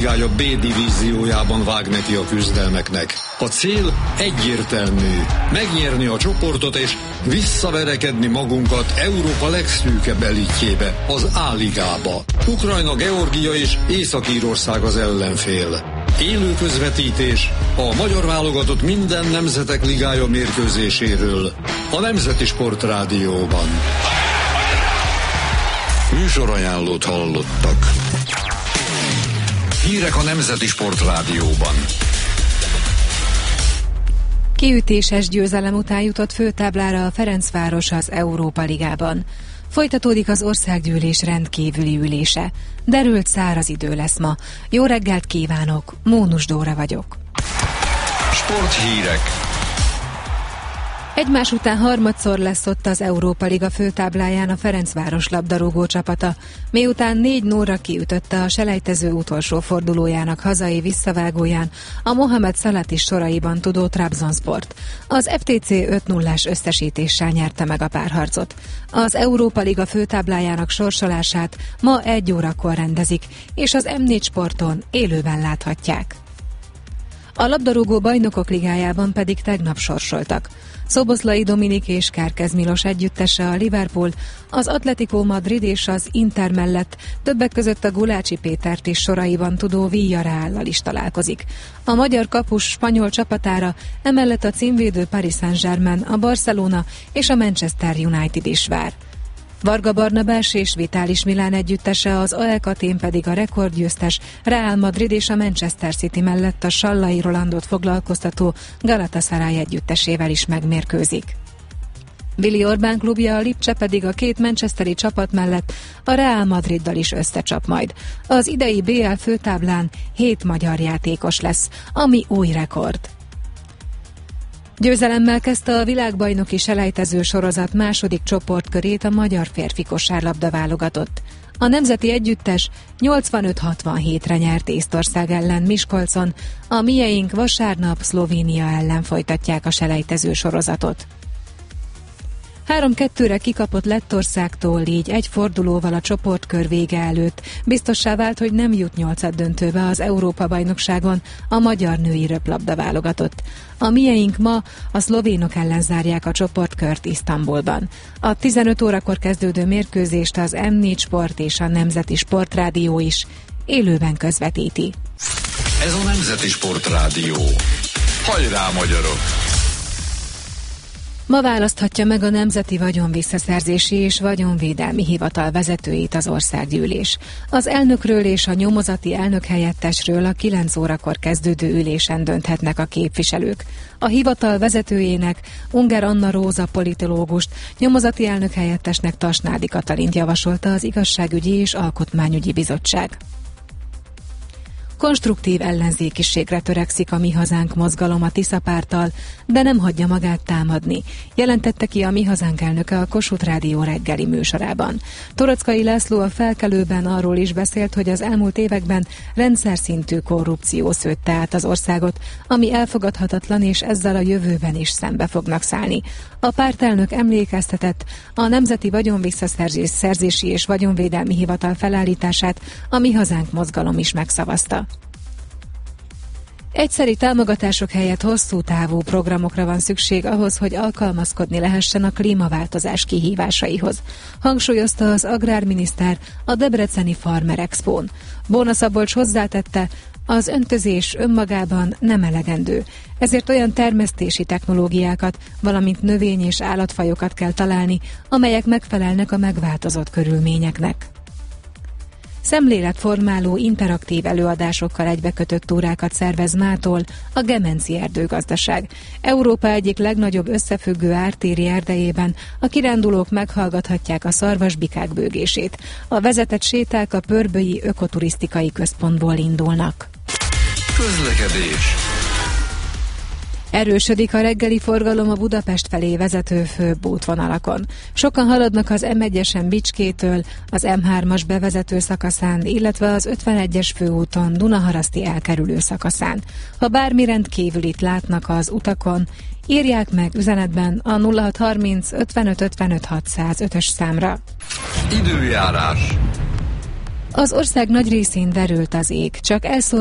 ligája B divíziójában vág neki a küzdelmeknek. A cél egyértelmű, megnyerni a csoportot és visszaverekedni magunkat Európa legszűkebb elitjébe, az A-ligába. Ukrajna, Georgia és Észak-Írország az ellenfél. Élő közvetítés a magyar válogatott minden nemzetek ligája mérkőzéséről a Nemzeti Sportrádióban. Műsorajánlót hallottak. Hírek a Nemzeti Sportrádióban. Kiütéses győzelem után jutott főtáblára a Ferencváros az Európa Ligában. Folytatódik az országgyűlés rendkívüli ülése. Derült száraz idő lesz ma. Jó reggelt kívánok, Mónus Dóra vagyok. Sporthírek. Egymás után harmadszor lesz ott az Európa Liga főtábláján a Ferencváros labdarúgó csapata, miután 4-0-ra kiütötte a selejtező utolsó fordulójának hazai visszavágóján a Mohamed Salatis soraiban tudó Trabzonsport. Az FTC 5-0-ás összesítéssel nyerte meg a párharcot. Az Európa Liga főtáblájának sorsolását ma 1 órakor rendezik, és az M4 Sporton élőben láthatják. A labdarúgó bajnokok ligájában pedig tegnap sorsoltak. Szoboszlai Dominik és Kárkez Milos együttese a Liverpool, az Atletico Madrid és az Inter mellett többek között a Gulácsi Pétert is soraiban tudó Villarreallal is találkozik. A magyar kapus spanyol csapatára emellett a címvédő Paris Saint-Germain, a Barcelona és a Manchester United is vár. Varga Barnabás és Vitális Milán együttese, az AEK Atén pedig a rekordgyőztes Real Madrid és a Manchester City mellett a Sallai Rolandot foglalkoztató Galatasaray együttesével is megmérkőzik. Willi Orbán klubja, a Lipcse pedig a két manchesteri csapat mellett a Real Madriddal is összecsap majd. Az idei BL főtáblán 7 magyar játékos lesz, ami új rekord. Győzelemmel kezdte a világbajnoki selejtező sorozat második csoportkörét a magyar férfi kosárlabda válogatott. A nemzeti együttes 85-67-re nyert Észtország ellen Miskolcon, a mieink vasárnap Szlovénia ellen folytatják a selejtező sorozatot. 3-2-re kikapott Lettországtól, így egy fordulóval a csoportkör vége előtt biztossá vált, hogy nem jut 8-döntőbe az Európa-bajnokságon a magyar női röplabda válogatott. A mieink ma a szlovénok ellen zárják a csoportkört Isztambulban. A 15 órakor kezdődő mérkőzést az M4 Sport és a Nemzeti Sportrádió is élőben közvetíti. Ez a Nemzeti Sportrádió. Hajrá, magyarok! Ma választhatja meg a Nemzeti Vagyonvisszaszerzési és Vagyonvédelmi Hivatal vezetőit az országgyűlés. Az elnökről és a nyomozati elnökhelyettesről a 9 órakor kezdődő ülésen dönthetnek a képviselők. A hivatal vezetőjének, Unger Anna Róza politológust, nyomozati elnökhelyettesnek Tasnádi Katalint javasolta az Igazságügyi és Alkotmányügyi Bizottság. Konstruktív ellenzékiségre törekszik a Mi Hazánk mozgalom a Tisza párttal, de nem hagyja magát támadni, jelentette ki a Mi Hazánk elnöke a Kossuth Rádió reggeli műsorában. Toroczkai László a Felkelőben arról is beszélt, hogy az elmúlt években rendszerszintű korrupció szőtte át az országot, ami elfogadhatatlan, és ezzel a jövőben is szembe fognak szállni. A pártelnök emlékeztetett, a Nemzeti Vagyonvisszaszerzési és Vagyonvédelmi Hivatal felállítását a Mi Hazánk mozgalom is megszavazta. Egyszeri támogatások helyett hosszú távú programokra van szükség ahhoz, hogy alkalmazkodni lehessen a klímaváltozás kihívásaihoz, hangsúlyozta az agrárminiszter a debreceni Farmer Expón. Bóna Szabolcs hozzátette, az öntözés önmagában nem elegendő, ezért olyan termesztési technológiákat, valamint növény- és állatfajokat kell találni, amelyek megfelelnek a megváltozott körülményeknek. Szemléletformáló interaktív előadásokkal egybekötött túrákat szervez mától a Gemenci Erdőgazdaság. Európa egyik legnagyobb összefüggő ártéri erdejében a kirándulók meghallgathatják a szarvasbikák bőgését. A vezetett séták a Pörbölyi Ökoturisztikai Központból indulnak. Közlekedés. Erősödik a reggeli forgalom a Budapest felé vezető főbb útvonalakon. Sokan haladnak az M1-esen Bicskétől, az M3-as bevezető szakaszán, illetve az 51-es főúton Dunaharaszti elkerülő szakaszán. Ha bármi rendkívülit látnak az utakon, írják meg üzenetben a 0630 55 55 605-ös számra. Időjárás. Az ország nagy részén derült az ég, csak